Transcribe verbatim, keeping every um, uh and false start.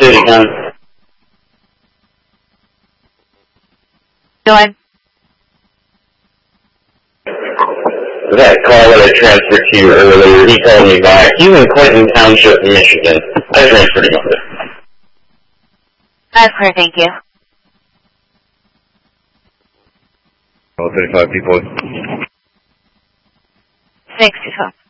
City, Con. Go ahead. That call that I transferred to you earlier, he called me back. He's in Clinton Township, Michigan. I transferred him over. That's clear, thank you. All thirty-five people. sixty-five.